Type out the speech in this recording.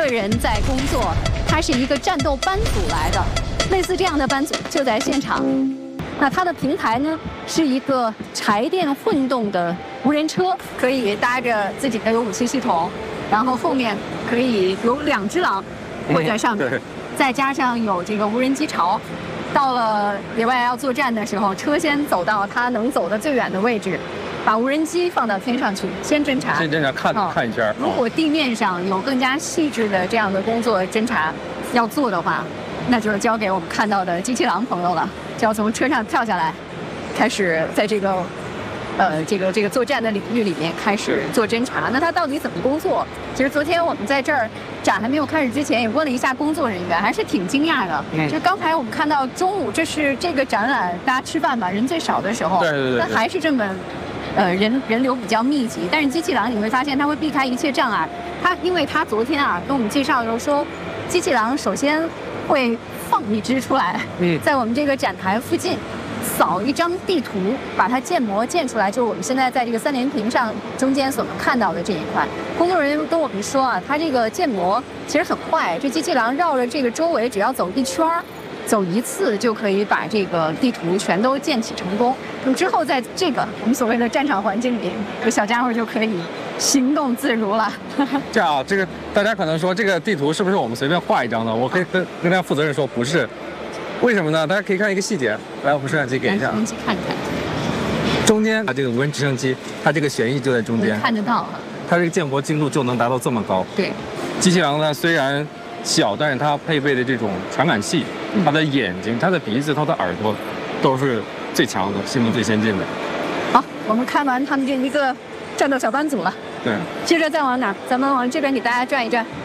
个人在工作，他是一个战斗班组来的，类似这样的班组就在现场。那它的平台呢是一个柴电混动的无人车，可以搭着自己的有武器系统，然后后面可以有2只狼会在上面，再加上有这个无人机巢。到了野外要作战的时候，车先走到它能走的最远的位置，把无人机放到天上去，先侦察。 先侦察看一圈。 如果地面上有更加细致的这样的工作侦察要做的话，那就是交给我们看到的机器狼朋友了，就要从车上跳下来，开始在这个作战的领域里面开始做侦察。那他到底怎么工作？其实昨天我们在这儿展还没有开始之前，也问了一下工作人员，还是挺惊讶的。就刚才我们看到中午，这是这个展览大家吃饭吧，人最少的时候， 对， 那还是这么，人流比较密集。但是机器狼你会发现，它会避开一切障碍。因为他昨天跟我们介绍的时候说，机器狼首先会放一只出来，在我们这个展台附近。扫一张地图，把它建模建出来，就是我们现在在这个3连屏上中间所能看到的这一块。工作人员跟我们说它这个建模其实很快，这机器狼绕着这个周围只要走1圈，走1次就可以把这个地图全都建起成功。那么之后在这个我们所谓的战场环境里，这个小家伙就可以行动自如了。 这样，这个大家可能说这个地图是不是我们随便画一张的？我可以跟大家负责任说不是。为什么呢？大家可以看一个细节，来，我们摄像机给一下。 无人机看看， 中间这个无人直升机，它这个旋翼就在中间， 看得到。 它这个建模精度就能达到这么高。 对， 机器狼呢虽然小，但是它配备的这种传感器，它的眼睛、它的鼻子、它的耳朵，都是最强的，性能最先进的。 好，我们看完他们这一个战斗小班组了。 对， 接着再往哪？咱们往这边给大家转一转。